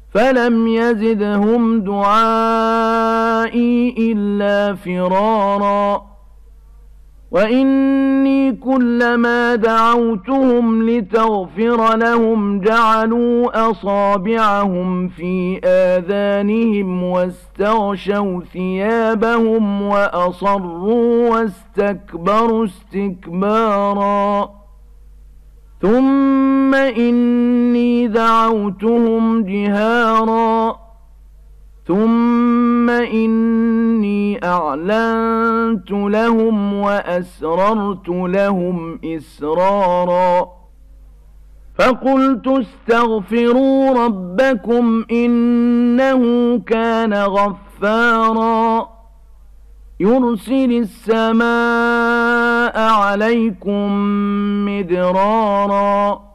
فلم يزدهم دعائي إلا فرارا وإني كلما دعوتهم لتغفر لهم جعلوا أصابعهم في آذانهم واستغشوا ثيابهم وأصروا واستكبروا استكبارا ثم إني دعوتهم جهارا ثم إني أعلنت لهم وأسررت لهم إسرارا فقلت استغفروا ربكم إنه كان غفارا يرسل السماء عليكم مدرارا